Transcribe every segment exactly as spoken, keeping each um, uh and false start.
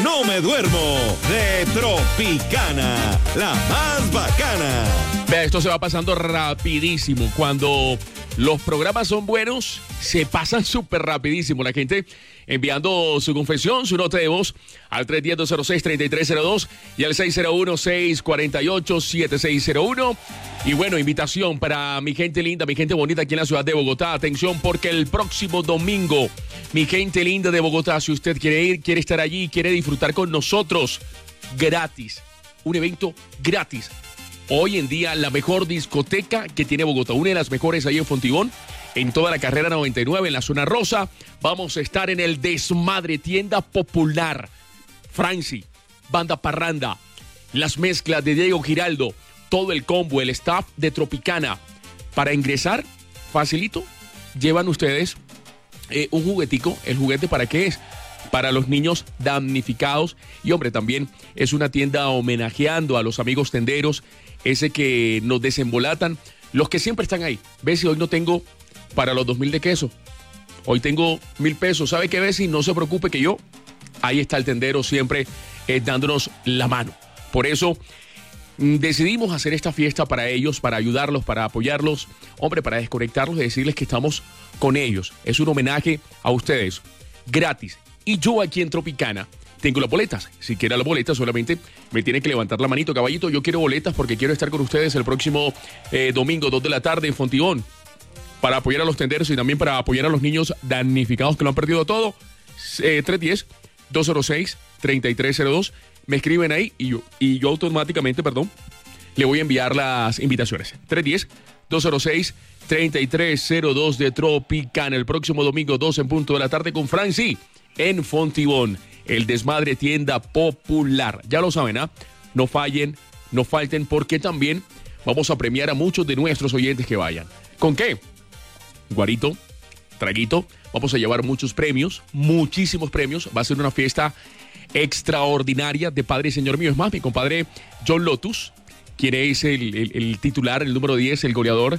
no me duermo de Tropicana, la más bacana. Vea, esto se va pasando rapidísimo. Cuando los programas son buenos, se pasan súper rapidísimo. La gente enviando su confesión, su nota de voz al tres uno cero, dos cero seis, tres tres cero dos y al seis cero uno, seis cuatro ocho, siete seis cero uno. Y bueno, invitación para mi gente linda, mi gente bonita aquí en la ciudad de Bogotá. Atención, porque el próximo domingo, mi gente linda de Bogotá, si usted quiere ir, quiere estar allí, quiere disfrutar con nosotros, gratis. Un evento gratis. Hoy en día, la mejor discoteca que tiene Bogotá, una de las mejores ahí en Fontibón, en toda la carrera noventa y nueve, en la zona rosa. Vamos a estar en el Desmadre, tienda popular. Franci, Banda Parranda, las mezclas de Diego Giraldo, todo el combo, el staff de Tropicana. Para ingresar, facilito, llevan ustedes eh, un juguetico. ¿El juguete para qué es? Para los niños damnificados. Y hombre, también es una tienda homenajeando a los amigos tenderos, ese que nos desembolatan, los que siempre están ahí. Ves, si hoy no tengo para los dos mil de queso, hoy tengo mil pesos. ¿Sabe qué, Bessie? No se preocupe que yo, ahí está el tendero siempre eh, dándonos la mano. Por eso mm, decidimos hacer esta fiesta para ellos, para ayudarlos, para apoyarlos, hombre, para desconectarlos y decirles que estamos con ellos. Es un homenaje a ustedes, gratis. Y yo aquí en Tropicana tengo las boletas. Si quiere las boletas, solamente me tiene que levantar la manito, caballito. Yo quiero boletas porque quiero estar con ustedes el próximo eh, domingo, dos de la tarde en Fontibón, para apoyar a los tenderos y también para apoyar a los niños damnificados que lo han perdido todo. Eh, tres uno cero, dos cero seis, tres tres cero dos. Me escriben ahí y yo, y yo automáticamente, perdón, le voy a enviar las invitaciones. tres uno cero, dos cero seis, tres tres cero dos de Tropicana. El próximo domingo, dos en punto de la tarde con Franci en Fontibón. El Desmadre, tienda popular. Ya lo saben, ¿ah? ¿eh? No fallen, no falten, porque también vamos a premiar a muchos de nuestros oyentes que vayan. ¿Con qué? Guarito, traguito. Vamos a llevar muchos premios, muchísimos premios. Va a ser una fiesta extraordinaria de Padre y Señor mío. Es más, mi compadre John Lotus, quien es el, el, el titular, el número diez, el goleador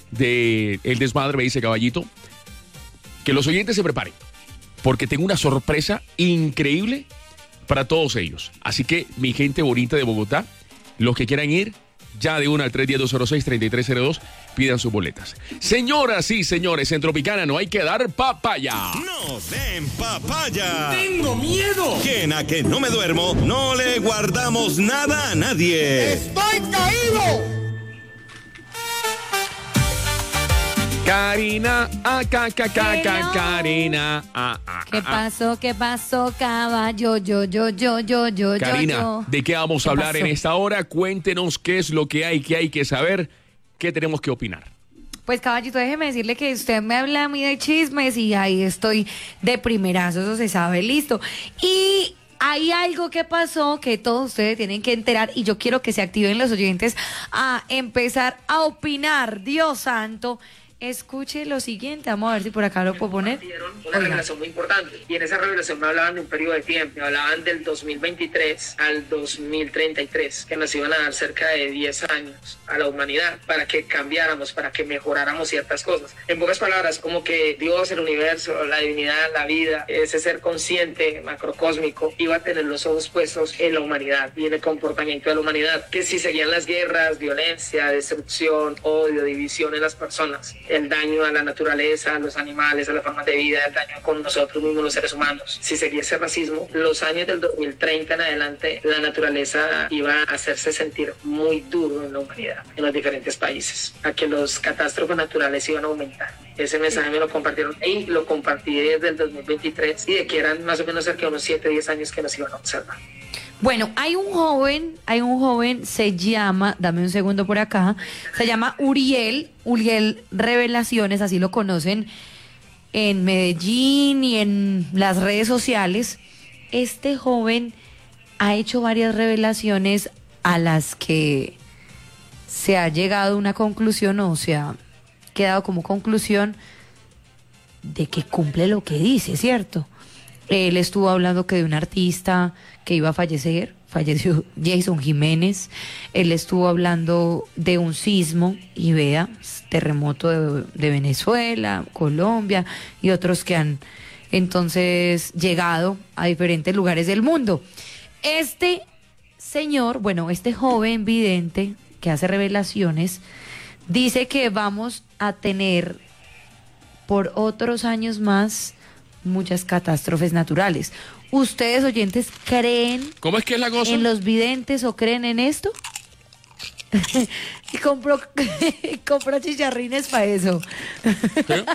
de El Desmadre, me dice, caballito, que los oyentes se preparen, porque tengo una sorpresa increíble para todos ellos. Así que, mi gente bonita de Bogotá, los que quieran ir, ya de una al tres uno cero, dos cero seis, tres tres cero dos, pidan sus boletas. Señoras y señores, en Tropicana no hay que dar papaya. ¡No den papaya! ¡Tengo miedo! Que en A Que No Me Duermo no le guardamos nada a nadie. ¡Estoy caído! Karina, ah, ca, ca, ca, ca, Karina, ah, ah, ¿Qué ah, pasó? ¿Qué pasó, caballo? Yo, yo, yo, yo, yo, Karina, yo, yo. ¿de qué vamos a ¿Qué hablar pasó? en esta hora? Cuéntenos qué es lo que hay, qué hay que saber, qué tenemos que opinar. Pues, caballito, déjeme decirle que usted me habla a mí de chismes y ahí estoy de primerazo, eso se sabe, listo. Y hay algo que pasó que todos ustedes tienen que enterar y yo quiero que se activen los oyentes a empezar a opinar. Dios santo. Escuche lo siguiente, vamos a ver si por acá lo puedo poner. Una Oiga. revelación muy importante, y en esa revelación me hablaban de un periodo de tiempo, me hablaban del dos mil veintitrés al dos mil treinta y tres, que nos iban a dar cerca de diez años a la humanidad para que cambiáramos, para que mejoráramos ciertas cosas. En pocas palabras, como que Dios, el universo, la divinidad, la vida, ese ser consciente, macrocósmico, iba a tener los ojos puestos en la humanidad y en el comportamiento de la humanidad, que si seguían las guerras, violencia, destrucción, odio, división en las personas, el daño a la naturaleza, a los animales, a las formas de vida, el daño con nosotros mismos, los seres humanos. Si seguía ese racismo, los años del dos mil treinta en adelante, la naturaleza iba a hacerse sentir muy duro en la humanidad, en los diferentes países, a que los catástrofes naturales iban a aumentar. Ese mensaje me lo compartieron y lo compartí desde el dos mil veintitrés y de que eran más o menos cerca de unos siete, diez años que nos iban a observar. Bueno, hay un joven, hay un joven, se llama, dame un segundo por acá, se llama Uriel, Uriel Revelaciones, así lo conocen en Medellín y en las redes sociales. Este joven ha hecho varias revelaciones a las que se ha llegado a una conclusión, o se ha quedado como conclusión de que cumple lo que dice, ¿cierto? Él estuvo hablando que de un artista que iba a fallecer, falleció Jason Jiménez. Él estuvo hablando de un sismo y vea, terremoto de, de Venezuela, Colombia y otros que han entonces llegado a diferentes lugares del mundo. Este señor, bueno, este joven vidente que hace revelaciones, dice que vamos a tener por otros años más muchas catástrofes naturales. ¿Ustedes, oyentes, creen ¿Cómo es que es la cosa? en los videntes o creen en esto? Y compró, compró chicharrines para eso. ¿Qué?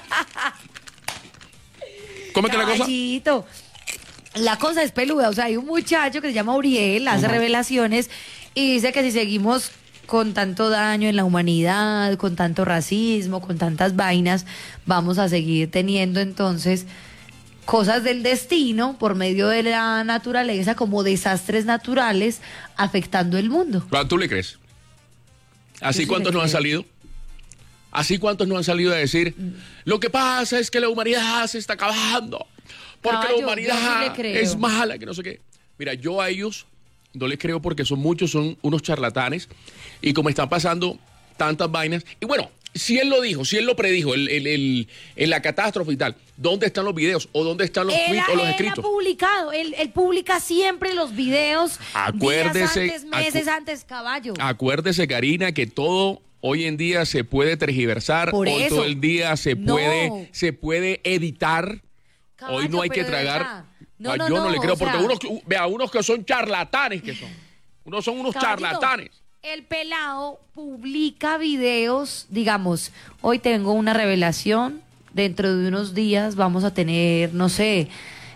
¿Cómo es que es la cosa? Caballito. La cosa es peluda, o sea, hay un muchacho que se llama Uriel, hace uh-huh. revelaciones y dice que si seguimos con tanto daño en la humanidad, con tanto racismo, con tantas vainas, vamos a seguir teniendo entonces cosas del destino por medio de la naturaleza como desastres naturales afectando el mundo. ¿Tú le crees? ¿Así cuántos nos han salido? ¿Así cuántos nos han salido a decir, lo que pasa es que la humanidad se está acabando? Porque Caballo, la humanidad sí es mala, que no sé qué. Mira, yo a ellos no les creo porque son muchos, son unos charlatanes. Y como están pasando tantas vainas. Y bueno, si él lo dijo, si él lo predijo, el, el, el, en la catástrofe y tal, ¿dónde están los videos? ¿O dónde están los él, tweets o los él escritos? Él ha publicado, él, él publica siempre los videos acuérdese, días antes, meses acu antes, Caballo. Acuérdese, Karina, que todo hoy en día se puede tergiversar. Por hoy eso. todo el día se No. puede, se puede editar. Caballo, hoy no hay que tragar. No, no, yo no, no le creo, o sea, porque unos, vea, unos que son charlatanes que son. Unos son unos Caballito, charlatanes. El pelado publica videos, digamos, hoy tengo una revelación, dentro de unos días vamos a tener, no sé,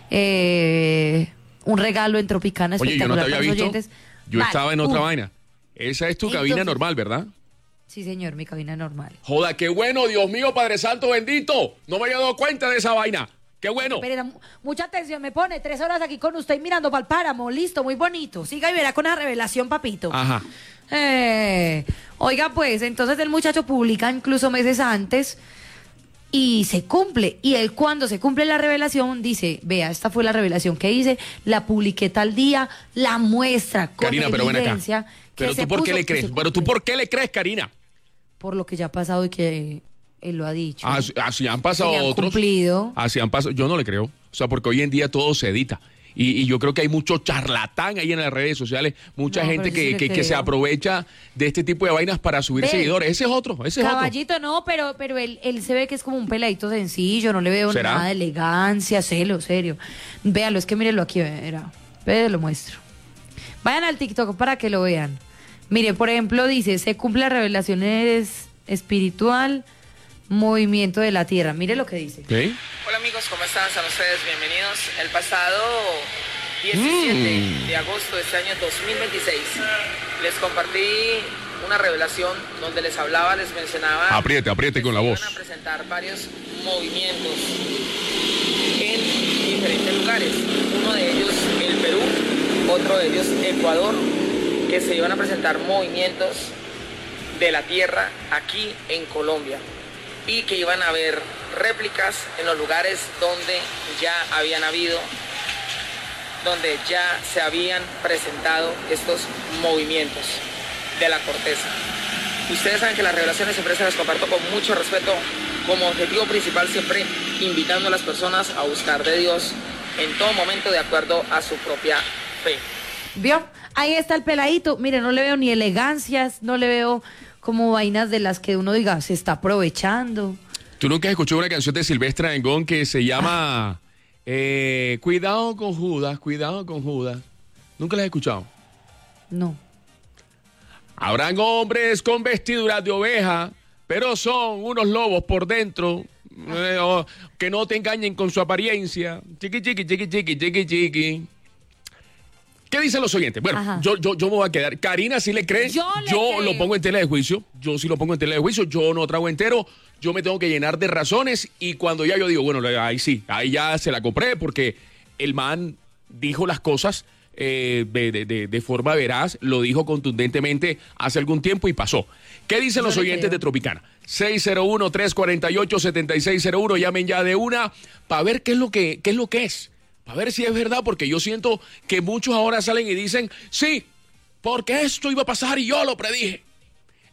eh, un regalo en Tropicana Oye, yo no te había para los visto. oyentes. Yo Vale, estaba en otra uh. vaina. Esa es tu Entonces, cabina normal, ¿verdad? Sí, señor, mi cabina normal. Joda, qué bueno, Dios mío, Padre Santo bendito. No me había dado cuenta de esa vaina. Qué bueno. Pero mucha atención, me pone tres horas aquí con usted mirando para el páramo, listo, muy bonito. Siga y verá con la revelación, papito. Ajá. Eh, oiga, pues, entonces el muchacho publica incluso meses antes y se cumple. Y él, cuando se cumple la revelación, dice: vea, esta fue la revelación que hice, la publiqué tal día, la muestra con Karina, pero ven acá. evidencia. Pero tú, ¿por qué le crees? Pero tú, ¿por qué le crees, Karina? Por lo que ya ha pasado y que él lo ha dicho. Así, así han pasado Se le han otros. cumplido. Así han pasado. Yo no le creo. O sea, porque hoy en día todo se edita. Y, y yo creo que hay mucho charlatán ahí en las redes sociales, mucha No, gente pero que, sí le que, que creo. se aprovecha de este tipo de vainas para subir Ve, seguidores. Ese es otro, ese es otro. Caballito, no, pero, pero él, él se ve que es como un peladito sencillo, no le veo ¿Será? nada de elegancia, celo, serio. Véalo, es que mírelo aquí, verá. Ve, lo muestro. Vayan al TikTok para que lo vean. Mire, por ejemplo, dice, se cumple la revelación es espiritual, movimiento de la tierra. Mire lo que dice. ¿Okay? Hola amigos, ¿cómo están? Sean ustedes bienvenidos. El pasado diecisiete Mm. de agosto de este año dos mil veintiséis les compartí una revelación donde les hablaba, les mencionaba... Apriete, apriete con la que voz. Van a presentar varios movimientos en diferentes lugares. Uno de ellos el Perú, otro de ellos Ecuador, que se iban a presentar movimientos de la tierra aquí en Colombia y que iban a haber réplicas en los lugares donde ya habían habido, donde ya se habían presentado estos movimientos de la corteza. Ustedes saben que las revelaciones siempre se las comparto con mucho respeto, como objetivo principal siempre invitando a las personas a buscar de Dios en todo momento de acuerdo a su propia fe. ¿Vio? Ahí está el peladito. Mire, no le veo ni elegancias, no le veo como vainas de las que uno diga, se está aprovechando. ¿Tú nunca has escuchado una canción de Silvestre Dangond que se llama eh, Cuidado con Judas, cuidado con Judas? ¿Nunca la has escuchado? No. Habrán hombres con vestiduras de oveja, pero son unos lobos por dentro. Eh, oh, que no te engañen con su apariencia. Chiqui, chiqui, chiqui, chiqui, chiqui, chiqui. ¿Qué dicen los oyentes? Bueno, yo, yo, yo me voy a quedar. Karina, ¿sí le cree? Yo le yo creo. lo pongo en tela de juicio. Yo sí lo pongo en tela de juicio. Yo no trago entero. Yo me tengo que llenar de razones. Y cuando ya yo digo, bueno, ahí sí, ahí ya se la compré porque el man dijo las cosas eh, de, de, de, de forma veraz. Lo dijo contundentemente hace algún tiempo y pasó. ¿Qué dicen Yo los le oyentes creo. de Tropicana? seis cero uno, tres cuatro ocho, siete seis cero uno. Llamen ya de una para ver qué es lo que, qué es lo que es. A ver si es verdad, porque yo siento que muchos ahora salen y dicen, sí, porque esto iba a pasar y yo lo predije.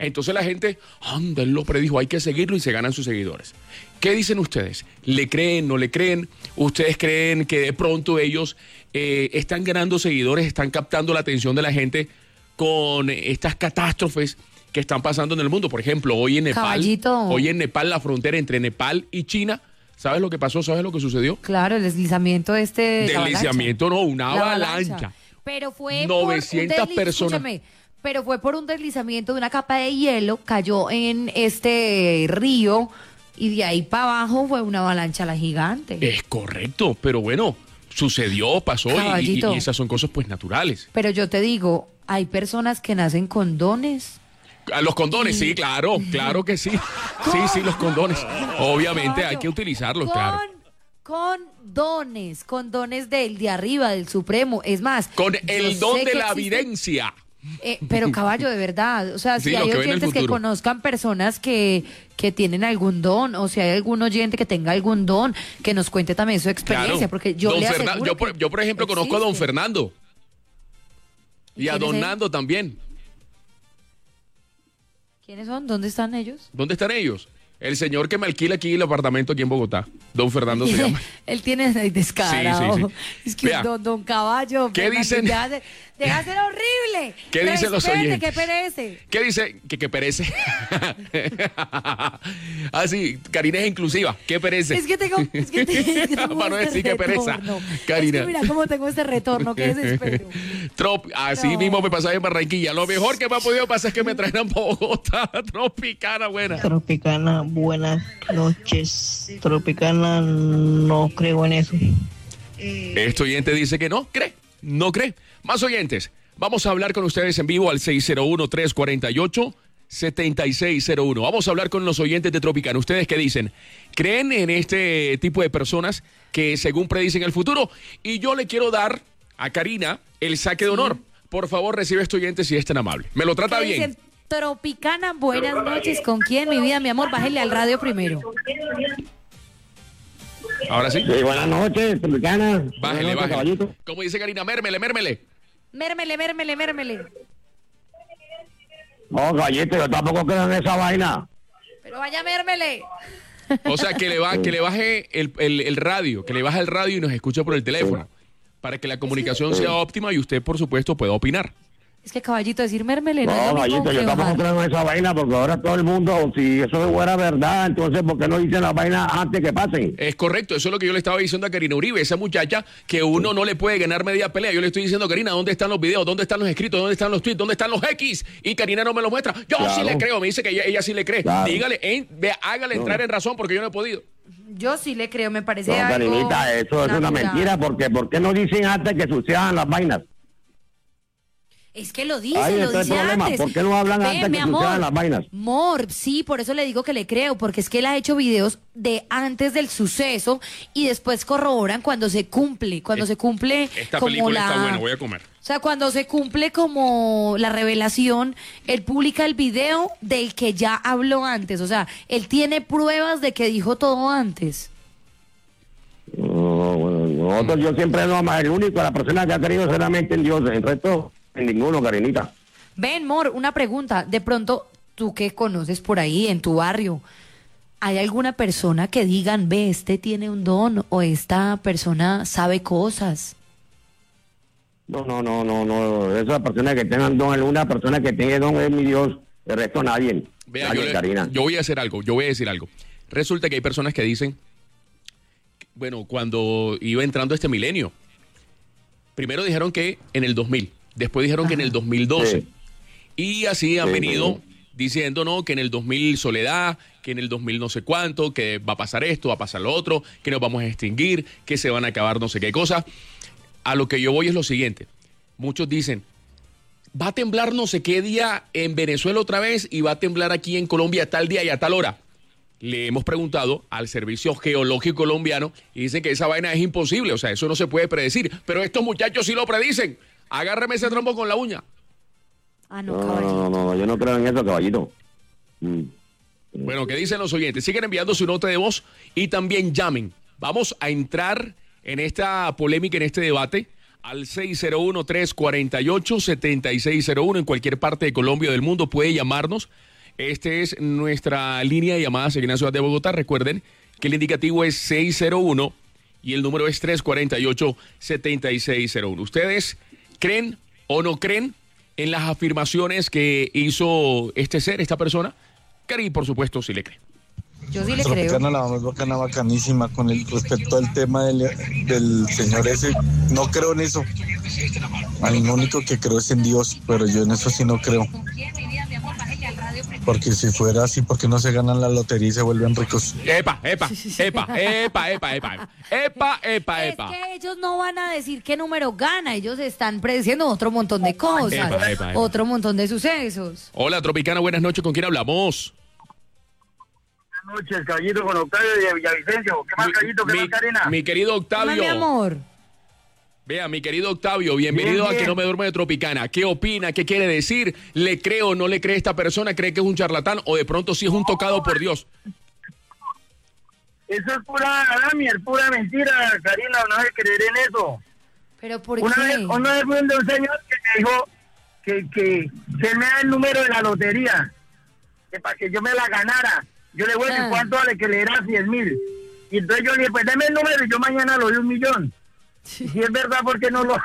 Entonces la gente, anda, él lo predijo, hay que seguirlo y se ganan sus seguidores. ¿Qué dicen ustedes? ¿Le creen, no le creen? ¿Ustedes creen que de pronto ellos eh, están ganando seguidores, están captando la atención de la gente con estas catástrofes que están pasando en el mundo? Por ejemplo, hoy en Nepal, Caballito. hoy en Nepal, la frontera entre Nepal y China, ¿sabes lo que pasó? ¿Sabes lo que sucedió? Claro, el deslizamiento este... de la Deslizamiento, no, una La avalancha. avalancha. Pero fue novecientas por un desliz- personas. escúchame, pero fue por un deslizamiento de una capa de hielo, cayó en este río y de ahí para abajo fue una avalancha la gigante. Es correcto, pero bueno, sucedió, pasó y, y, Caballito. y esas son cosas pues naturales. Pero yo te digo, hay personas que nacen con dones. A los condones, sí, claro, claro que sí. Sí, sí, los condones. Obviamente hay que utilizarlos, con, claro. Con dones, con dones del de arriba, del Supremo. Es más, Con yo el don sé de que la existen- evidencia. Eh, pero caballo, de verdad, o sea, Sí, si lo hay que ven en el oyentes que futuro. conozcan personas que, que tienen algún don, o si hay algún oyente que tenga algún don, que nos cuente también su experiencia, Claro. porque yo Don le Fernan- aseguro yo, por, que yo, por ejemplo, conozco a don existe. Fernando. Y a ¿Quién es don él? Nando también. ¿Quiénes son? ¿Dónde están ellos? ¿Dónde están ellos? El señor que me alquila aquí el apartamento aquí en Bogotá. Don Fernando se llama. Él tiene ahí descarado. Sí, sí, sí. Es que Vea. don, don Caballo. ¿Qué Fernando, dicen? Deja de, deja de ser horrible. ¿Qué dicen los Respete, oyentes? que perece. ¿Qué dice? Que, que perece. ah, sí, Karina es inclusiva. ¿Qué perece? Es que tengo, es que, te- es que tengo Para no este decir que pereza. retorno. Karina. Es que mira cómo tengo este retorno, qué desespero. Trop, así No. mismo me pasaba en Barranquilla. Lo mejor que me ha podido pasar es que me trajeran Bogotá. Tropicana buena. Tropicana, buenas noches. Tropicana, no creo en eso. Este oyente dice que no, cree, no cree. Más oyentes, vamos a hablar con ustedes en vivo al seis cero uno, tres cuatro ocho, siete seis cero uno. Vamos a hablar con los oyentes de Tropicana. ¿Ustedes qué dicen? ¿Creen en este tipo de personas que según predicen el futuro? Y yo le quiero dar a Karina el saque de honor. Por favor, recibe a este oyente si es tan amable. Me lo trata ¿Qué bien. dicen? Tropicana, buenas noches. ¿Con quién, mi vida, mi amor? Bájale al radio primero. Ahora sí. Sí, buenas noches, Tropicana. Bájele, Buenas noches, bájele. caballito. Como dice Karina, mérmele, mérmele. Mérmele, mérmele, mérmele. No, caballito, yo tampoco creo en esa vaina. Pero vaya, mérmele. O sea, que le, va, que le baje el, el- el radio, que le baje el radio y nos escuche por el teléfono, para que la comunicación sea óptima y usted, por supuesto, pueda opinar. Es que caballito, decir mérmele no, No, es lo mismo caballito, yo que tampoco bajar. creo en esa vaina porque ahora todo el mundo, si eso fuera verdad, entonces ¿por qué no dicen las vainas antes que pasen? Es correcto, eso es lo que yo le estaba diciendo a Karina Uribe, esa muchacha que uno no le puede ganar media pelea. Yo le estoy diciendo, Karina, ¿dónde están los videos? ¿Dónde están los escritos? ¿Dónde están los tweets? ¿Dónde están los X? Y Karina no me los muestra. Yo Claro. sí le creo, me dice que ella, ella sí le cree. Claro. Dígale, en- vea, hágale entrar en razón porque yo no he podido. Yo sí le creo, me parece No, algo Karinita, eso es una natural. mentira porque ¿por qué no dicen antes que sucedan las vainas? Es que lo dice, Ahí lo está el dice problema. antes. ¿Por qué no hablan Ve, antes mi que amor, sucedan las vainas? Amor, sí, por eso le digo que le creo, porque es que él ha hecho videos de antes del suceso y después corroboran cuando se cumple, cuando Es- se cumple Esta como película la... está buena, voy a comer. O sea, cuando se cumple como la revelación, él publica el video del que ya habló antes. O sea, él tiene pruebas de que dijo todo antes. No, bueno, nosotros yo siempre no más el único, la persona que ha creído solamente en Dios, el resto en ninguno, Karinita. Ven, Mor, una pregunta. De pronto, tú que conoces por ahí, en tu barrio, ¿hay alguna persona que digan, ve, este tiene un don o esta persona sabe cosas? No, no, no, no, no, esa persona que tengan don es una persona que tiene don es mi Dios, el resto nadie. Vea, nadie, yo, le- Karina. yo voy a hacer algo, yo voy a decir algo. Resulta que hay personas que dicen, bueno, cuando iba entrando este milenio, primero dijeron que en el dos mil, después dijeron que en el dos mil doce, Sí. y así han Sí, venido sí. diciendo, no, que en el dos mil soledad, que en el dos mil no sé cuánto, que va a pasar esto, va a pasar lo otro, que nos vamos a extinguir, que se van a acabar no sé qué cosa. A lo que yo voy es lo siguiente, muchos dicen, va a temblar no sé qué día en Venezuela otra vez y va a temblar aquí en Colombia tal día y a tal hora. Le hemos preguntado al Servicio Geológico Colombiano y dicen que esa vaina es imposible, o sea, eso no se puede predecir, pero estos muchachos sí lo predicen. Agárreme ese trompo con la uña. Ah, no, No, no, caballito. no, no, yo no creo en eso, caballito. Mm. Bueno, ¿qué dicen los oyentes? Siguen enviando su nota de voz y también llamen. Vamos a entrar en esta polémica, en este debate, al seis cero uno, tres cuatro ocho, siete seis cero uno. En cualquier parte de Colombia o del mundo puede llamarnos Esta es nuestra línea de llamadas aquí en la ciudad de Bogotá. Recuerden que el indicativo es seis cero uno y el número es tres cuatro ocho, siete seis cero uno. ¿Ustedes creen o no creen en las afirmaciones que hizo este ser, esta persona? Cari, por supuesto, sí le cree. Yo sí le Tropicana, creo. la más bacana, bacanísima. Con el respecto al tema del, del señor ese, no creo en eso. Al único que creo es en Dios, pero yo en eso sí no creo. Porque si fuera así, ¿por qué no se ganan la lotería y se vuelven ricos? Epa, epa, epa, epa, epa, epa, epa, epa, Es epa. que ellos no van a decir qué número gana, ellos están prediciendo otro montón de cosas, Epa, epa, epa. otro montón de sucesos. Hola, Tropicana, buenas noches. ¿Con quién hablamos? Buenas noches, caballito, con Octavio de Villavicencio. ¿Qué más, Mi- caballito? ¿Qué mi, más, Karina? mi querido Hola, Octavio. mi amor. Vea, mi querido Octavio, bienvenido Bien, a Que bien. No Me Duerme de Tropicana. ¿Qué opina? ¿Qué quiere decir? ¿Le cree o no le cree a esta persona? ¿Cree que es un charlatán o de pronto sí es un tocado por Dios? Eso es pura Damier, pura mentira, Karina, no hay que creer en eso. ¿Pero por Una vez, qué? una vez fui donde un señor que me dijo que, que, que él me da el número de la lotería, que para que yo me la ganara. Yo le voy a decir Ah. cuánto vale, que le diera cien mil. Y entonces yo le dije, pues deme el número y yo mañana lo doy un millón. Y si es verdad, ¿por qué no lo...?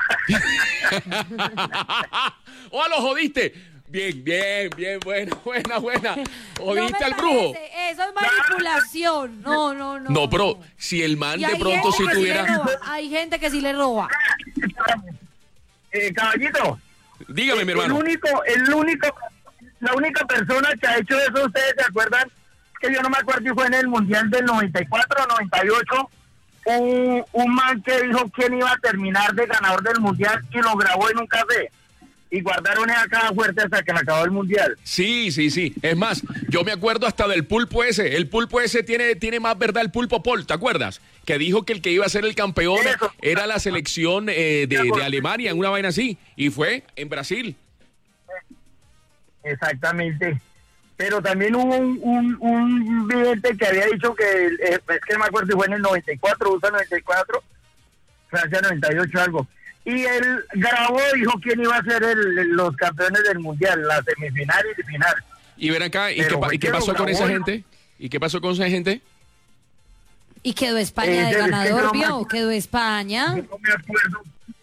¡Oh, lo jodiste! Bien, bien, bien, buena, buena, buena. No ¿Jodiste me al brujo? parece, eso es manipulación. No, no, no. No, pero si el man Y de hay pronto gente si que sí le tuviera... roba, hay gente que sí le roba. eh, caballito, Dígame, mi el hermano. único, el único, la única persona que ha hecho eso, ¿ustedes se acuerdan? Que yo no me acuerdo si fue en el Mundial del noventa y cuatro o noventa y ocho, un, un man que dijo quién iba a terminar de ganador del Mundial y lo grabó en un café. Y guardaron esa caja fuerte hasta que le acabó el Mundial. Sí, sí, sí. Es más, yo me acuerdo hasta del pulpo ese. El pulpo ese tiene, tiene más verdad, el pulpo Paul, ¿te acuerdas? Que dijo que el que iba a ser el campeón Eso. era la selección eh, de, de Alemania, en una vaina así. Y fue en Brasil. Exactamente. Pero también hubo un, un, un vidente que había dicho que, eh, es que no me acuerdo si fue en el noventa y cuatro, U S A noventa y cuatro, Francia noventa y ocho, algo. Y él grabó, dijo quién iba a ser el, el- los campeones del Mundial, la semifinal y la final. Y ven acá, ¿y Pero qué, pa- fue y qué que lo pasó con esa grabó, gente? ¿Y qué pasó con esa gente? Y quedó Eh, España es de que ganador, no ¿vio? me- Quedó España. No me acuerdo.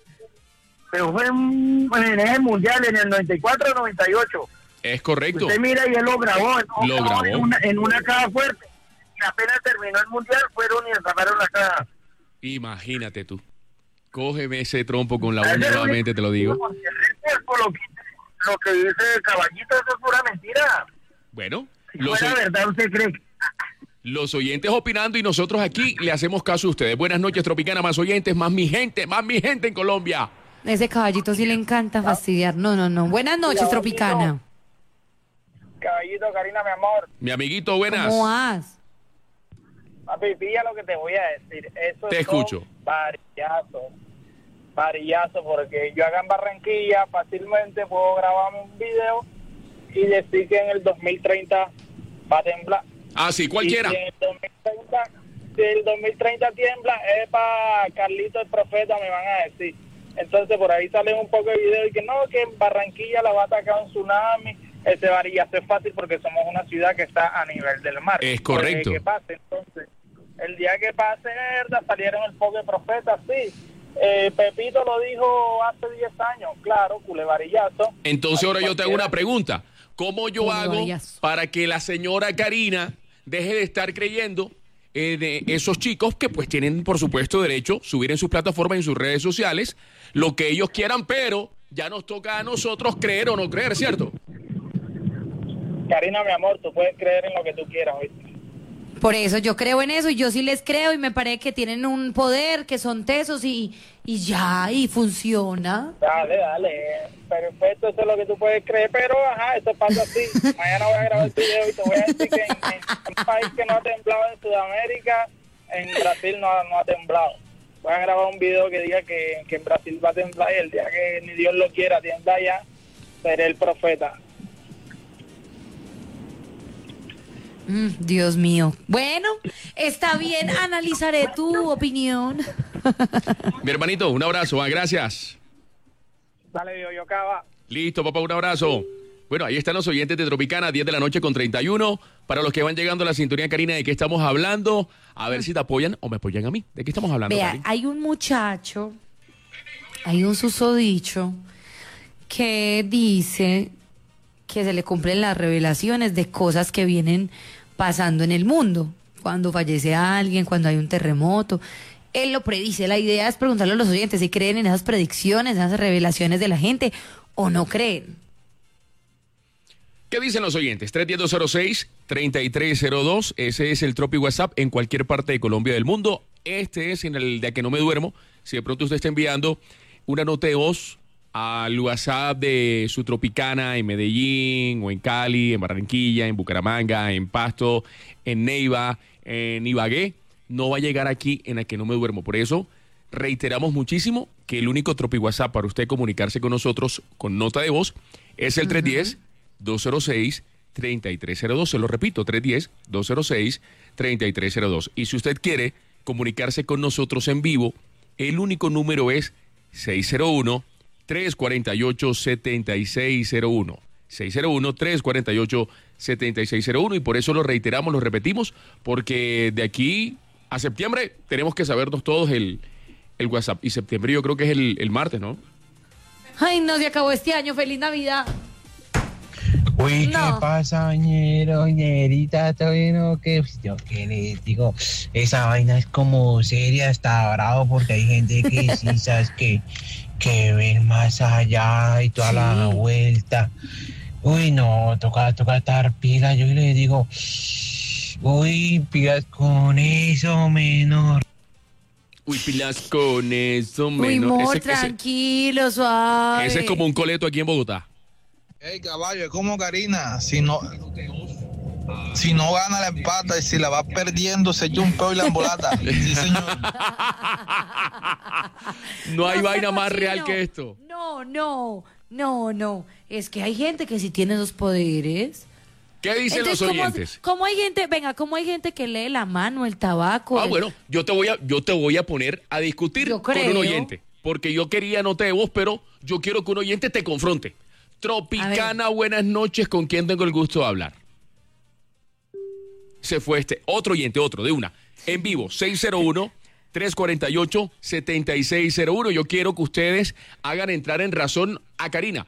Pero fue en, en el Mundial, en el noventa y cuatro o noventa y ocho. Es correcto. Usted mira y él lo grabó, ¿no? Lo grabó. En una, en una caja fuerte. Y apenas terminó el Mundial, fueron y sacaron la caja. Imagínate tú. Cógeme ese trompo con la Ese uña es nuevamente, te lo digo. Por lo que, lo que dice el caballito, eso es pura mentira. Bueno, Si los, fuera oy- verdad, usted cree. los oyentes opinando y nosotros aquí le hacemos caso a ustedes. Buenas noches, Tropicana, más oyentes, más mi gente, más mi gente en Colombia. Ese caballito sí le encanta fastidiar. No, no, no. Buenas noches, Tropicana. Caballito, Karina, mi amor. Mi amiguito, buenas. ¿Cómo vas? Papi, pilla lo que te voy a decir. Eso Te son escucho. varillazos. Varillazos, porque yo acá en Barranquilla fácilmente puedo grabarme un video y decir que en el dos mil treinta va a temblar. Ah, sí, cualquiera. Y si en el dos mil treinta, si el dos mil treinta tiembla, es para Carlito el Profeta, me van a decir. Entonces por ahí salen un poco de videos y que no, que en Barranquilla la va a atacar un tsunami. Ese varillazo es fácil porque somos una ciudad que está a nivel del mar. Es correcto. Porque, ¿qué pase? Entonces, el día que pase, verdad, salieron el poco de profetas, sí. Eh, Pepito lo dijo hace diez años, claro, culevarillazo. Entonces ahora yo te hago una pregunta. ¿Cómo yo Como hago varias. para que la señora Karina deje de estar creyendo en eh, esos chicos que pues tienen, por supuesto, derecho a subir en sus plataformas, en sus redes sociales, lo que ellos quieran, pero ya nos toca a nosotros creer o no creer, ¿cierto? Karina, mi amor, tú puedes creer en lo que tú quieras, ¿oíste? Por eso yo creo en eso y yo sí les creo y me parece que tienen un poder, que son tesos y, y ya, y funciona. Dale, dale, perfecto, eso es lo que tú puedes creer, pero ajá, eso pasa así. Mañana voy a grabar el video y te voy a decir que en, en un país que no ha temblado en Sudamérica, en Brasil no, ha- no ha temblado. Voy a grabar un video que diga que, que en Brasil va a temblar y el día que ni Dios lo quiera tiembla ya, seré el profeta. Mm, Dios mío. Bueno, está bien, analizaré tu opinión. Mi hermanito, un abrazo, ah, gracias. Dale, Dios, yo acaba. Listo, papá, un abrazo. Bueno, ahí están los oyentes de Tropicana, diez de la noche con treinta y uno. Para los que van llegando a la sintonía, Karina, ¿de qué estamos hablando? A ver si te apoyan o me apoyan a mí. ¿De qué estamos hablando, Vea, Karina? hay un muchacho, hay un susodicho que dice que se le cumplen las revelaciones de cosas que vienen pasando en el mundo. Cuando fallece alguien, cuando hay un terremoto. Él lo predice. La idea es preguntarle a los oyentes si creen en esas predicciones, en esas revelaciones de la gente o no creen. ¿Qué dicen los oyentes? tres uno cero, dos cero seis, tres tres cero dos. Ese es el Tropi WhatsApp en cualquier parte de Colombia del mundo. Este es en el de que no me duermo. Si de pronto usted está enviando una nota de voz al WhatsApp de su Tropicana en Medellín o en Cali, en Barranquilla, en Bucaramanga, en Pasto, en Neiva, en Ibagué, no va a llegar aquí en el que no me duermo. Por eso reiteramos muchísimo que el único Tropi WhatsApp para usted comunicarse con nosotros con nota de voz es el tres uno cero, dos cero seis, tres tres cero dos. Se lo repito, tres uno cero, dos cero seis, tres tres cero dos. Y si usted quiere comunicarse con nosotros en vivo, el único número es seis cero uno, tres cuatro ocho, siete seis cero uno. seis cero uno, tres cuatro ocho, siete seis cero uno. Y por eso lo reiteramos, lo repetimos, porque de aquí a septiembre tenemos que sabernos todos el, el WhatsApp. Y septiembre yo creo que es el, el martes, ¿no? Ay, no, se acabó este año. ¡Feliz Navidad! Uy, No. ¿qué pasa, ñero, ñerita? Todavía no, que yo qué les digo, esa vaina es como seria, está bravo, porque hay gente que sí, sabes, que, que ven más allá y toda Sí. la vuelta. Uy, no, toca, toca estar pila, yo les digo, uy, pilas con eso, menor. Uy, pilas con eso, Uy, menos. amor, Ese- ese- tranquilo, suave. ese es como un coleto aquí en Bogotá. Hey, caballo, es como Karina, si no, si no gana la empata y si la va perdiendo, se echa un peo y la embolata. Sí, señor. No hay No, vaina sea más cochino. real que esto. No, no, no, no. Es que hay gente que sí tiene esos poderes. ¿Qué dicen Entonces, los ¿cómo- oyentes? ¿cómo, hay gente, venga, cómo hay gente que lee la mano, el tabaco? Ah, el- bueno, yo te voy a, yo te voy a poner a discutir Yo con un creo. oyente. Porque yo quería nota de voz, pero yo quiero que un oyente te confronte. Tropicana, buenas noches, ¿con quién tengo el gusto de hablar? Se fue este, otro oyente, otro, de una. En vivo, seis cero uno, tres cuatro ocho, siete seis cero uno. Yo quiero que ustedes hagan entrar en razón a Karina.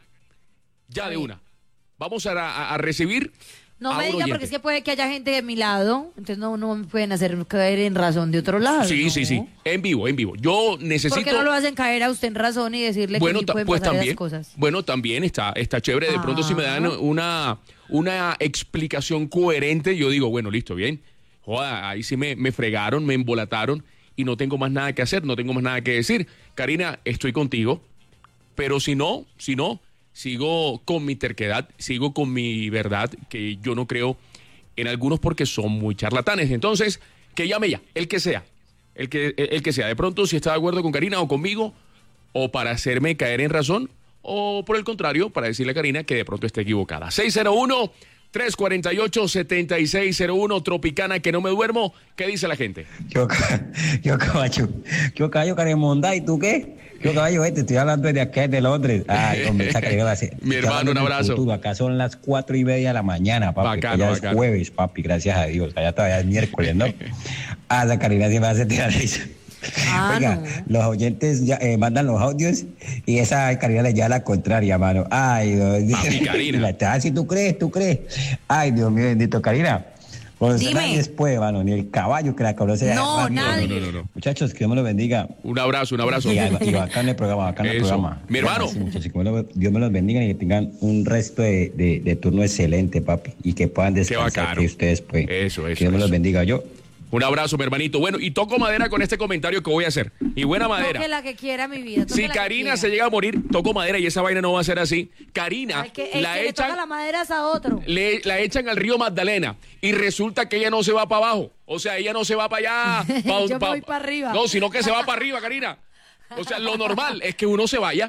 Ya de una. Vamos a, a- a recibir No a me un diga, oyente. porque es que puede que haya gente de mi lado, entonces no, no me pueden hacer caer en razón de otro lado. Sí, ¿no? sí, sí. En vivo, en vivo. Yo necesito... ¿Por qué no lo hacen caer a usted en razón y decirle Bueno, que sí ta- pueden pues pasar también, esas cosas? bueno, también está, está chévere. De pronto, si me dan Ah. una, una explicación coherente, yo digo, bueno, listo, bien. Joda, ahí sí me, me fregaron, me embolataron y no tengo más nada que hacer, no tengo más nada que decir. Karina, estoy contigo, pero si no, si no, sigo con mi terquedad, sigo con mi verdad, que yo no creo en algunos porque son muy charlatanes. Entonces, que llame ya, el que sea, el que, el, el que sea. De pronto, si está de acuerdo con Karina o conmigo, o para hacerme caer en razón, o por el contrario, para decirle a Karina que de pronto esté equivocada. seis cero uno, tres cuatro ocho, siete seis cero uno, Tropicana, que no me duermo. ¿Qué dice la gente? Yo, yo caballo, yo caballo Caremonda, ¿y tú qué? Yo caballo, te estoy hablando desde acá, de Londres. Ay, hombre, esa que va Mi hermano, un abrazo. Acá son las cuatro y media de la mañana, papi. Bacano, ya bacano. es jueves, papi, gracias a Dios. Allá todavía es miércoles, ¿no? Ah, la Karina sí me hace tirar risa. Ah, Oiga, no. los oyentes ya, eh, mandan los audios y esa Karina le lleva la contraria, mano. Ay, Dios. Papi, Karina. Ah, si tú crees, tú crees. Ay, Dios mío, bendito, Karina. Pues Dime. nadie después, mano, ni el caballo que la conoce. No, Ah, nadie. No, no, no, no. Muchachos, que Dios me lo bendiga. Un abrazo, un abrazo. Y, y bacán el programa, bacán el Eso. programa. Mi hermano. Sí, muchachos, que me lo- Dios me los bendiga y que tengan un resto de, de, de turno excelente, papi. Y que puedan descansar bacano. que ustedes, pues. Eso, eso, Que Dios me los eso. bendiga. Yo, Un abrazo, mi hermanito. Bueno, y toco madera con este comentario que voy a hacer. Y buena madera. Toque la que quiera, mi vida. toque Si la que Karina quiera. se llega a morir, toco madera y esa vaina no va a ser así. Karina Al que, el la que le toca echan, la madera es a otro. le, la echan al río Magdalena y resulta que ella no se va para abajo. O sea, ella no se va para allá. pa- Yo me pa- voy pa' arriba. No, sino que se va para arriba, Karina. O sea, lo normal es que uno se vaya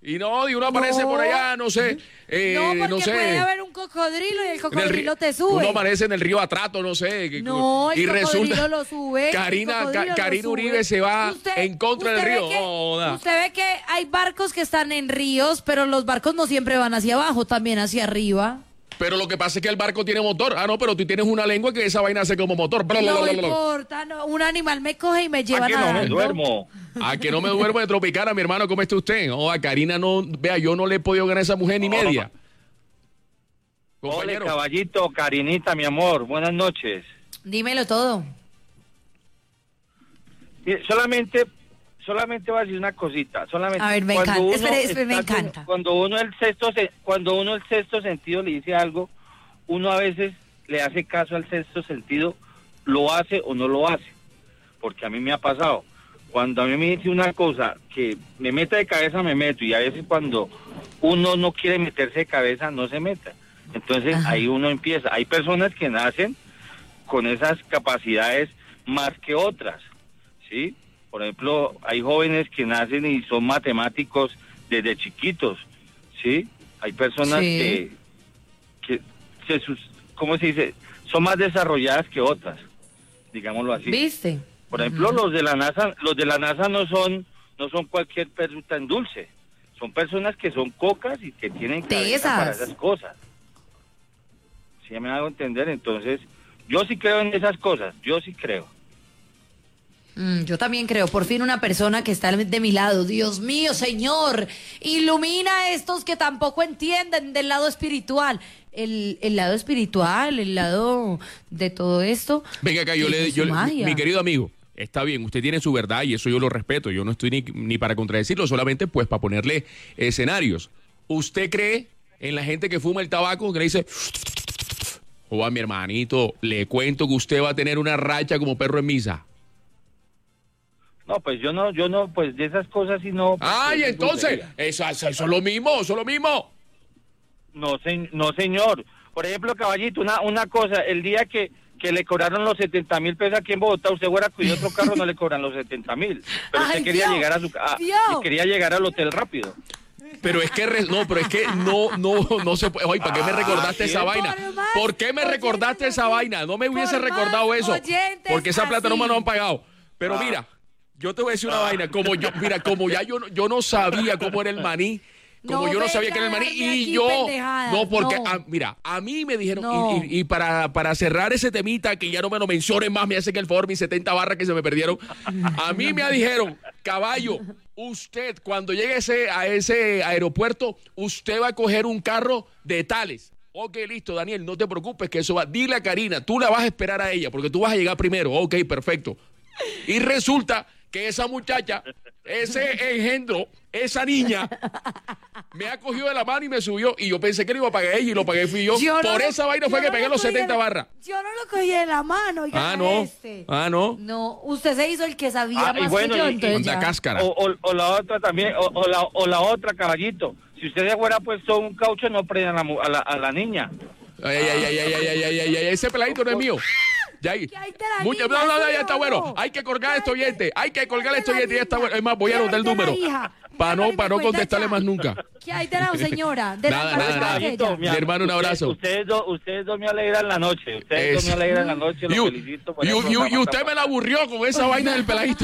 Y no, y uno aparece No. por allá, no sé, eh, no, porque no sé. puede haber un cocodrilo y el en el cocodrilo ri- te sube. Uno aparece en el río Atrato, no sé. que- No, el y cocodrilo resulta lo sube. el Karina, cocodrilo Ca- lo Karina sube. Uribe se va Usted- en contra del usted ve río. que- Joda. Usted ve que hay barcos que están en ríos, pero los barcos no siempre van hacia abajo, también hacia arriba. Pero lo que pasa es que el barco tiene motor. Ah, no, pero tú tienes una lengua que esa vaina hace como motor. Bla, bla, No bla, bla, bla. importa, no, un animal me coge y me lleva ¿A que no me nadando. duermo? A que no me duermo de Tropicana, mi hermano, ¿cómo está usted? Oh, a Karina no, vea, yo no le he podido ganar a esa mujer ni No. media. Ole, Compañero. caballito, Karinita, mi amor, buenas noches. Dímelo todo. Mire, Solamente, solamente voy a decir una cosita. Solamente A ver, me cuando encanta, uno espere, espere, me está con- encanta. Cuando uno el sexto, se- cuando uno el sexto sentido le dice algo, uno a veces le hace caso al sexto sentido, lo hace o no lo hace. Porque a mí me ha pasado. Cuando a mí me dice una cosa que me meta de cabeza, me meto. Y a veces cuando uno no quiere meterse de cabeza, no se meta. Entonces Ajá. ahí uno empieza. Hay personas que nacen con esas capacidades más que otras, ¿sí? Por ejemplo, hay jóvenes que nacen y son matemáticos desde chiquitos, ¿sí? Hay personas Sí. que, que se sus, ¿cómo se dice? Son más desarrolladas que otras, digámoslo así. ¿Viste? Por ejemplo, los de la NASA, los de la NASA no son no son cualquier fruta en dulce. Son personas que son cocas y que tienen cabeza para Tesas. esas cosas. ¿Sí me hago entender? Entonces, yo sí creo en esas cosas, yo sí creo. Mm, yo también creo, por fin una persona que está de mi lado. Dios mío, Señor, ilumina a estos que tampoco entienden del lado espiritual. El, el lado espiritual, el lado de todo esto. Venga acá, yo tiene le, su yo le- magia. mi querido amigo, está bien, usted tiene su verdad y eso yo lo respeto. Yo no estoy ni, ni para contradecirlo, solamente pues para ponerle escenarios. ¿Usted cree en la gente que fuma el tabaco, que le dice, joa, mi hermanito, le cuento que usted va a tener una racha como perro en misa? No, pues yo no, yo no, pues de esas cosas sí no. pues, Ay, es entonces, dulcería. eso, eso, eso es lo mismo, eso es lo mismo. No, se- no, señor. Por ejemplo, caballito, una, una cosa, el día que, que le cobraron los setenta mil pesos aquí en Bogotá, usted fuera a cuidar otro carro, no le cobran los setenta mil. Pero usted Ay, quería Dios, llegar a su a- Dios. y quería llegar al hotel rápido. Pero es que, re- no, pero es que no, no, no se puede. Oye, ¿para qué me Ah, recordaste esa ¿sí? vaina? Por más ¿Por qué me oyentes recordaste esa así, vaina? No me hubiese por más recordado eso. oyentes Porque esa plata no me así. lo han pagado. Pero Ah. mira, yo te voy a decir una vaina. Como yo, mira, como ya yo, no- yo no sabía cómo era el maní. Como No yo no sabía venga que era el a maní. darme Y aquí yo. pendejadas, No, porque, no. a- mira, a mí me dijeron. No. Y, y- y para, para cerrar ese temita, que ya no me lo mencionen más, me hacen el favor, mis setenta barras que se me perdieron. A mí me dijeron, caballo, usted cuando llegue ese, a ese aeropuerto, usted va a coger un carro de tales. Ok, listo, Daniel, no te preocupes que eso va. Dile a Karina, tú la vas a esperar a ella porque tú vas a llegar primero. Ok, perfecto. Y resulta que esa muchacha, ese engendro, esa niña, me ha cogido de la mano y me subió. Y yo pensé que lo iba a pagar ella y lo pagué fui yo. Yo no Por lo- esa vaina yo fue que no pegué lo los cogí setenta de- barras. Yo no lo cogí de la mano, oiga, Ah, no. este. Ah, no. No, usted se hizo el que sabía Ah, y más bueno, que yo, y- y- entonces Anda ya. cáscara. O, o, o la otra también, o, o la, o la otra, caballito. Si usted se fuera puesto un caucho, no prendan a, mu- a, la, a la niña. Ay, ay, ay, ay, ay, ay, ay, ay, ay, ese peladito no es mío. Ya ahí. ¿Qué hay de la Mucha- niña? no, no, no, ¿Sí ya o está no? bueno. Hay que colgar esto oyente. Hay que colgar ¿Qué hay esto de la oyente. Ya está niña? bueno. Es más, voy a ¿Qué hay anotar el de la número. hija? Para no, Dígame, para no me cuenta contestarle ya. más nunca. ¿Qué hay de la señora? De Nada, la nada, nada. caballito, Mi hermano, un usted- abrazo. Ustedes dos, ustedes dos me alegran la noche. Ustedes dos Eso. me alegran la noche. Los Y, u- felicito por y el u- y u- y programa usted tan me la aburrió con esa vaina del peladito.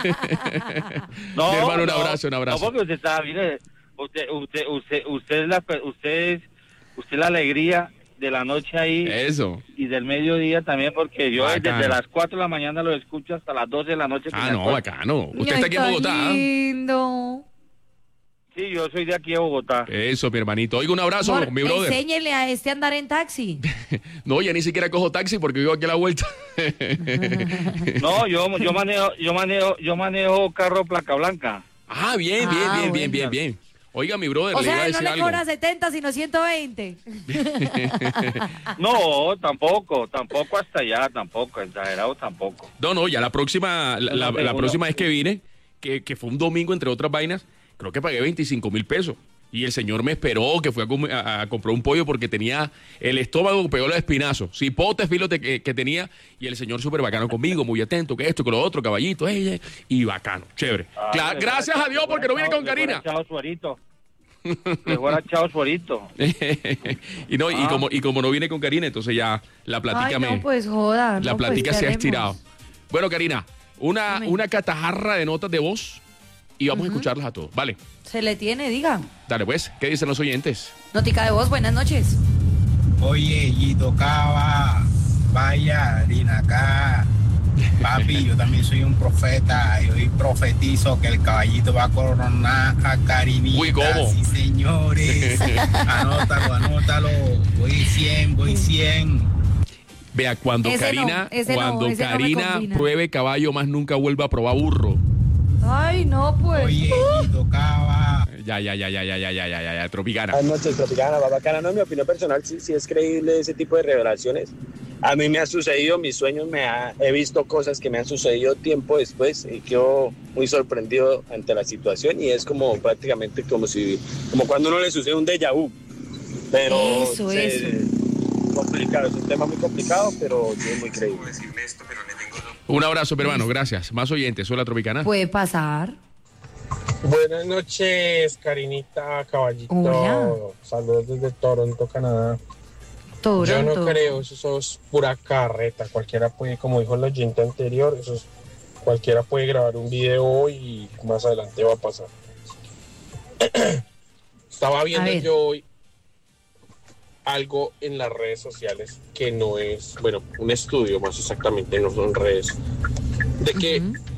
No, Mi hermano, un no, abrazo, un abrazo. No, porque usted está, mire, usted, usted, usted, usted es la, pe- usted es, usted es la alegría de la noche ahí Eso. y del mediodía también, porque yo Bacano. desde las cuatro de la mañana lo escucho hasta las doce de la noche. que Ah, me no, acuesto. bacano. Usted Ay, está aquí en tan Bogotá. ¿ah? lindo. Sí, yo soy de aquí de Bogotá. Eso, mi hermanito. Oiga, un abrazo, Amor, mi brother. enséñele a este a andar en taxi. No, ya ni siquiera cojo taxi porque vivo aquí a la vuelta. No, yo, yo manejo, yo manejo, yo manejo carro placa blanca. Ah, bien, bien, Ah, bien, bien, bueno. bien, bien. Oiga, mi brother, O le iba a sea, no decir le algo. cobra setenta, sino ciento veinte. No, tampoco, tampoco hasta allá, tampoco, exagerado tampoco. No, no, ya la próxima, la, la- la Uno- próxima vez que vine, que, que fue un domingo entre otras vainas, creo que pagué veinticinco mil pesos. Y el señor me esperó, que fue a, com- a- a comprar un pollo porque tenía el estómago pegó los espinazos. Cipotes, filos de- que, que tenía. Y el señor súper bacano conmigo, muy atento, que esto, que lo otro, caballito, ey, ey, y bacano, chévere. Ah, Cla- le gracias hubiera- a Dios porque no viene le con hubiera Karina. echado suerito. Mejor a Chao Osborito. y no, Ah. y como y como no viene con Karina, entonces ya la platica Ay, me no, pues joda. la no, pues, platica ¿qué se ha haremos? estirado. Bueno, Karina, una Dime. una catajarra de notas de voz y vamos a Ujú. escucharlas a todos. Vale. Se le tiene, diga. Dale pues, ¿qué dicen los oyentes? Notica de voz, buenas noches. Oye, y tocaba, vaya, harina acá. Papi, yo también soy un profeta y hoy profetizo que el caballito va a coronar a Karinita. Uy, ¿cómo? Sí, señores. Anótalo, anótalo. Voy cien, voy cien. Vea, cuando Ese Karina, no, ese no, cuando ese no me Karina combina. pruebe caballo, más nunca vuelva a probar burro. Ay, no, pues. Oye, y tocaba. Ya, ya, ya, ya, ya, ya, ya, ya, ya, ya, Tropicana. Buenas noches, Tropicana, bacana. No, en mi opinión personal, sí, sí es creíble ese tipo de revelaciones. A mí me ha sucedido, mis sueños, me ha, he visto cosas que me han sucedido tiempo después y quedo muy sorprendido ante la situación y es como prácticamente como si, como cuando uno le sucede un déjà vu. Pero Eso, se- eso. complicado, es un tema muy complicado, pero sí es muy creíble. Un abrazo, mi hermano, gracias. Más oyentes, hola Tropicana. Puede pasar. Buenas noches, Karinita, Caballito. Hola. Saludos desde Toronto, Canadá. Toronto. Yo no creo, eso, eso es pura carreta. Cualquiera puede, como dijo el oyente anterior, eso es- cualquiera puede grabar un video hoy y más adelante va a pasar. Estaba viendo ver. yo hoy algo en las redes sociales que no es, bueno, un estudio más exactamente, no son redes, de que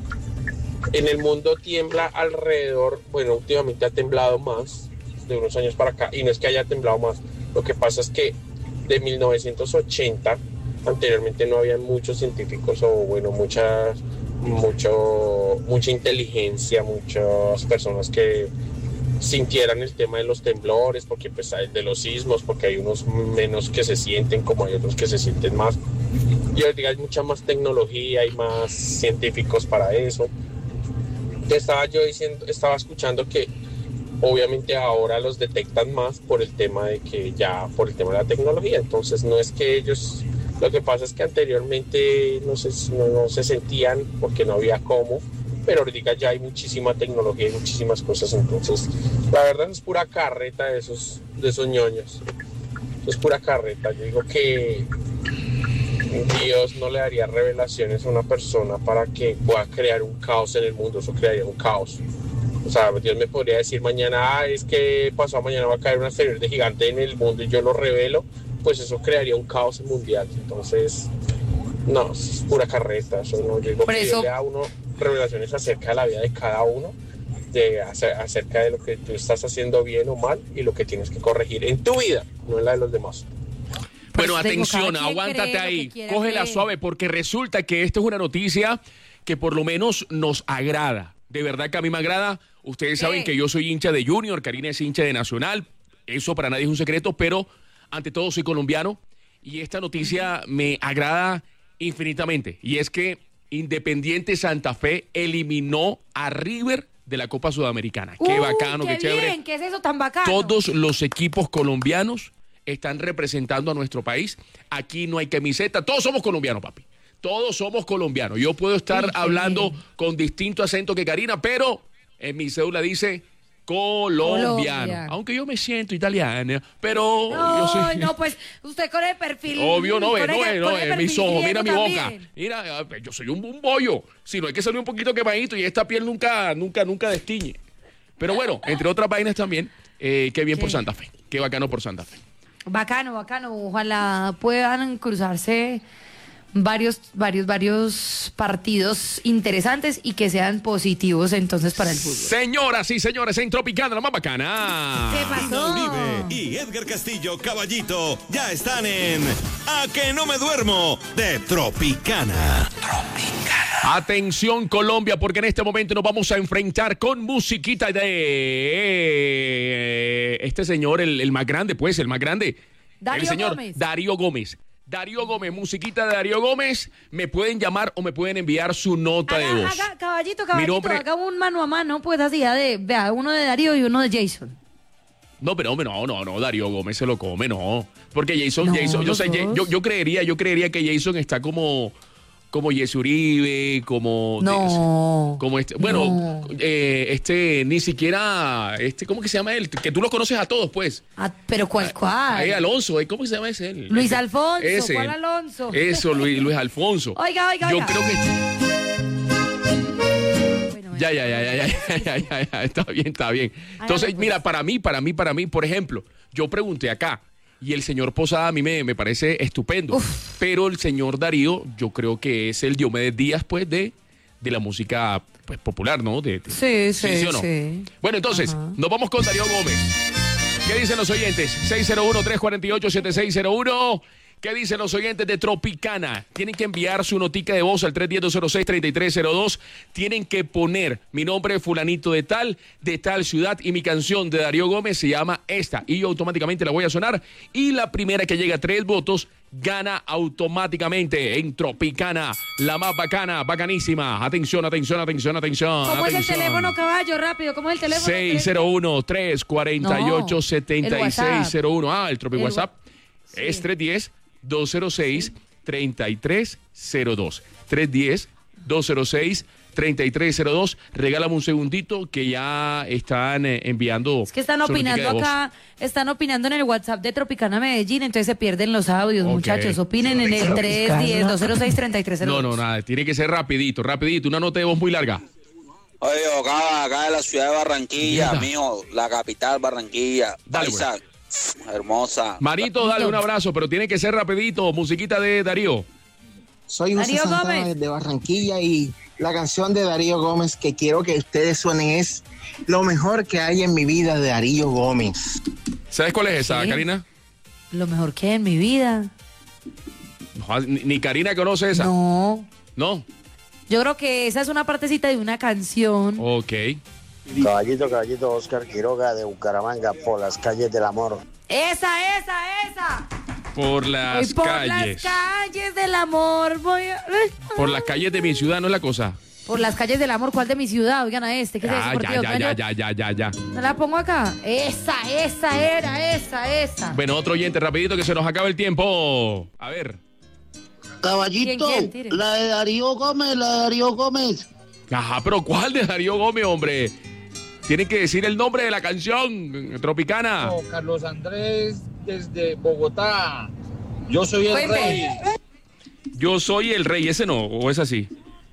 en el mundo tiembla alrededor, bueno, últimamente ha temblado más de unos años para acá, y no es que haya temblado más, lo que pasa es que de mil novecientos ochenta, anteriormente no había muchos científicos o bueno, muchas, mucho, mucha inteligencia, muchas personas que sintieran el tema de los temblores, porque pues hay de los sismos, porque hay unos menos que se sienten como hay otros que se sienten más. Y ahorita hay mucha más tecnología, hay más científicos para eso. Estaba yo diciendo, estaba escuchando que obviamente ahora los detectan más por el tema de que ya, por el tema de la tecnología. Entonces no es que ellos, lo que pasa es que anteriormente no se, no, no se sentían porque no había cómo, pero ahorita ya hay muchísima tecnología y muchísimas cosas. Entonces la verdad es pura carreta de esos, de esos ñoños. Es pura carreta. Yo digo que Dios no le daría revelaciones a una persona para que pueda crear un caos en el mundo. Eso crearía un caos. O sea, Dios me podría decir mañana, ah, es que pasado mañana va a caer un asteroide gigante en el mundo y yo lo revelo, pues eso crearía un caos mundial. Entonces, no, es pura carreta. Eso no, yo digo Por que eso- Dios le da a uno revelaciones acerca de la vida de cada uno, de ace- acerca de lo que tú estás haciendo bien o mal y lo que tienes que corregir en tu vida, no en la de los demás. Bueno, Pues tengo, atención, cada quien aguántate cree lo ahí, que quiera cógela creer. suave, porque resulta que esta es una noticia que por lo menos nos agrada. De verdad que a mí me agrada. Ustedes saben que yo soy hincha de Junior, Karina es hincha de Nacional. Eso para nadie es un secreto, pero ante todo soy colombiano. Y esta noticia me agrada infinitamente. Y es que Independiente Santa Fe eliminó a River de la Copa Sudamericana. Qué Uy, bacano, qué, qué chévere. bien, ¿qué es eso tan bacano? Todos los equipos colombianos están representando a nuestro país. Aquí no hay camiseta. Todos somos colombianos, papi. Todos somos colombianos. Yo puedo estar Uy, qué hablando bien. con distinto acento que Karina, pero en mi cédula dice colombiano. Colombia. Aunque yo me siento italiana, pero yo soy... Ay, no, pues usted con el perfil. Obvio, no, con es, no, el- es, con no, el es mis perfil ojos, mira mi griego boca. también. Mira, ah, yo soy un, un bollo. Si no hay que salir un poquito quemadito y esta piel nunca, nunca, nunca destiñe. Pero bueno, entre otras vainas también, eh, qué bien por Santa Fe. Qué bacano por Santa Fe. Bacano, bacano. Ojalá puedan cruzarse varios, varios, varios partidos interesantes y que sean positivos entonces para el fútbol. Señoras y señores, en Tropicana, la más bacana. ¿Qué pasó? Uribe y Edgar Castillo, Caballito, ya están en A que no me duermo de Tropicana. Atención Colombia, porque en este momento nos vamos a enfrentar con musiquita de este señor, el, el más grande, pues, el más grande. Darío el señor Gómez. Darío Gómez. Darío Gómez, musiquita de Darío Gómez. Me pueden llamar o me pueden enviar su nota de Haga, voz. haga, caballito, caballito, nombre- haga un mano a mano, pues así, ya de, vea, uno de Darío y uno de Jason. No, pero hombre, no, no, no, Darío Gómez se lo come, no. Porque Jason, No, Jason, yo los sé, dos. yo, yo creería, yo creería que Jason está como, como Jesse Uribe, como... No. Como este, bueno, No. eh, este, ni siquiera, este, ¿cómo que se llama él? Que tú lo conoces a todos, pues. Ah, pero ¿cuál, cuál? Eh, Alonso, eh, ¿cómo que se llama ese? Él? Luis Alfonso, Ese. ¿cuál Alonso? Eso, Luis, Luis Alfonso. Oiga, oiga, Yo oiga. creo que... Ya, ya, ya, ya, ya, ya, ya, ya, está bien, está bien. Entonces, mira, para mí, para mí, para mí, por ejemplo, yo pregunté acá y el señor Posada a mí me, me parece estupendo, Uf. pero el señor Darío yo creo que es el Diomedes Díaz, pues, de, de la música pues, popular, ¿no? De, de, sí, sí, sí, ¿sí o no? sí. Bueno, entonces, Ajá. nos vamos con Darío Gómez. ¿Qué dicen los oyentes? seis cero uno, tres cuatro ocho, siete seis cero uno. ¿Qué dicen los oyentes de Tropicana? Tienen que enviar su notica de voz al tres uno cero, dos cero seis, tres tres cero dos. Tienen que poner mi nombre fulanito de tal, de tal ciudad, y mi canción de Darío Gómez se llama esta. Y yo automáticamente la voy a sonar. Y la primera que llega a tres votos gana automáticamente en Tropicana. La más bacana, bacanísima. Atención, atención, atención, atención. ¿Cómo atención. es el teléfono, caballo? Rápido, ¿cómo es el teléfono? seis cero uno, tres cuatro ocho, siete seis cero uno. Ah, el Tropi WhatsApp sí. es tres uno cero, dos cero seis, tres tres cero dos. tres uno cero, dos cero seis, tres tres cero dos. Regálame un segundito que ya están eh, enviando. Es que están opinando acá, están opinando en el WhatsApp de Tropicana Medellín, entonces se pierden los audios, okay. muchachos. Opinen en el tres uno cero, dos cero seis, tres tres cero dos. No, no, nada, tiene que ser rapidito, rapidito. Una nota de voz muy larga. Oye, acá, acá de la ciudad de Barranquilla, Mierda. mijo, la capital Barranquilla. Dale, Paisa, hermosa. Marito, dale un abrazo, pero tiene que ser rapidito. Musiquita de Darío. Soy José Santana de Barranquilla y la canción de Darío Gómez que quiero que ustedes suenen es Lo mejor que hay en mi vida de Darío Gómez. ¿Sabes cuál es esa, ¿Sí? Karina? Lo mejor que hay en mi vida. No, ni, ni Karina conoce esa. No. ¿No? Yo creo que esa es una partecita de una canción. Ok. Caballito, caballito, Oscar Quiroga de Bucaramanga, por las calles del amor. Esa, esa, esa. Por las Voy por calles. Por las calles del amor. Voy a... Por las calles de mi ciudad, ¿no es la cosa? Por las calles del amor, ¿cuál de mi ciudad? Oigan a este. ¿Qué ya, es eso? Ya, ya, ya, ya, ya, ya, ya. ¿No la pongo acá? Esa, esa era, esa, esa. Bueno, otro oyente, rapidito que se nos acaba el tiempo. A ver. Caballito, ¿Quién, quién? la de Darío Gómez, la de Darío Gómez. Ajá, pero ¿cuál de Darío Gómez, hombre? Tienen que decir el nombre de la canción, Tropicana. No, Carlos Andrés desde Bogotá. Yo soy el Cuente. rey. Yo soy el rey, ese no, o es así.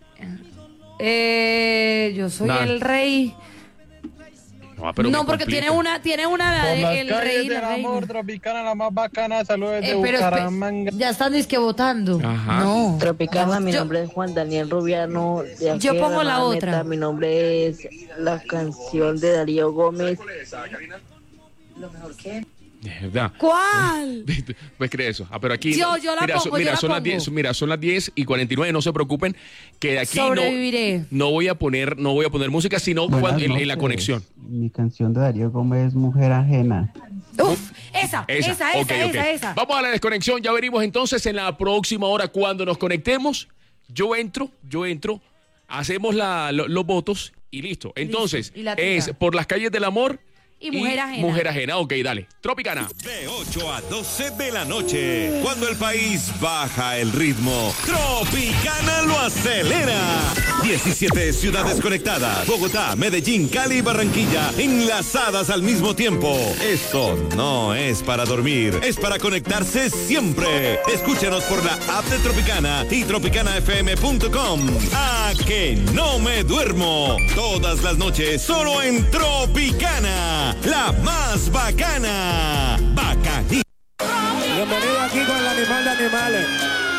Eh, yo soy Nah. el rey. No, pero no, me porque complica. tiene una, tiene una Por de las el calles rey y del la reina. amor, Tropicana, la más bacana. Saludos desde Eh, pero Bucaramanga. espe- ya están disque votando. Ajá. No. Tropicana, mi Yo- nombre es Juan Daniel Rubiano. De aquí Yo de pongo la Barraneta. otra. Mi nombre es la canción de Darío Gómez. Lo mejor que... ¿Verdad? ¿Cuál? Pues cree eso. Ah, pero aquí. Yo- yo la mira, pongo, son, yo mira, la son las pongo. diez, mira, son las diez y cuarenta y nueve, no se preocupen, que de aquí no, Sobreviviré. no voy a poner, no voy a poner música, sino Buenas cuando- en, en la noches. conexión. Mi canción de Darío Gómez es Mujer Ajena. Uf, esa, esa, esa, ok, esa, ok. esa. Vamos a la desconexión, ya venimos entonces en la próxima hora cuando nos conectemos. Yo entro, yo entro, hacemos la, lo- los votos y listo. Entonces, Y la es tira. Por las calles del amor Y mujer ajena. Mujer ajena, ok, dale. Tropicana. De ocho a doce de la noche, cuando el país baja el ritmo, Tropicana lo acelera. diecisiete ciudades conectadas, Bogotá, Medellín, Cali y Barranquilla, enlazadas al mismo tiempo. Esto no es para dormir, es para conectarse siempre. Escúchanos por la app de Tropicana y tropicana f m punto com. A que no me duermo. Todas las noches, solo en Tropicana. La más bacana. Bacaní. Bienvenido aquí con el animal de animales.